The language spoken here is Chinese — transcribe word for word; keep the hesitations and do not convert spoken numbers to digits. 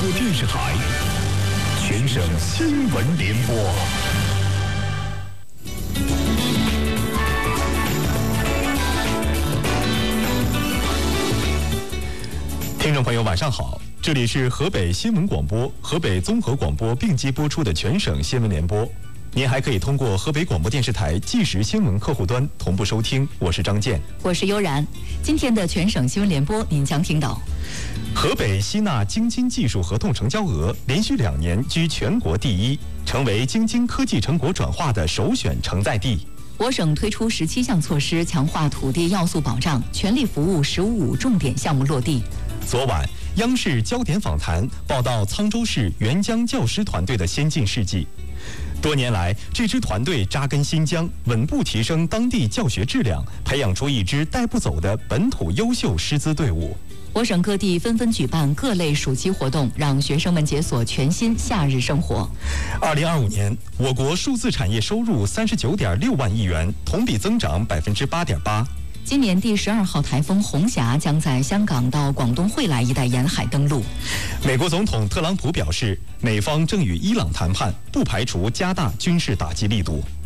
播电视台全省新闻联播。听众朋友，晚上好，这里是河北新闻广播、河北综合广播并机播出的全省新闻联播。您还可以通过河北广播电视台即时新闻客户端同步收听。我是张健， 我是悠然。今天的全省新闻联播，您将听到： 河北吸纳京津技术合同成交额连续两年居全国第一，成为京津科技成果转化的首选承载地。 我省推出十七项措施，强化土地要素保障，全力服务“十五五”重点项目落地。 昨晚，央视焦点访谈报道沧州市援疆教师团队的先进事迹。多年来，这支团队扎根新疆，稳步提升当地教学质量，培养出一支带不走的本土优秀师资队伍。 我省各地纷纷举办各类暑期活动，让学生们解锁全新夏日生活。 二零二五年，我国数字产业收入三十九点六万亿元，同比增长百分之八点八。 今年第十二号台风红霞将在香港到广东惠来一带沿海登陆。 美国总统特朗普表示，美方正与伊朗谈判，不排除加大军事打击力度。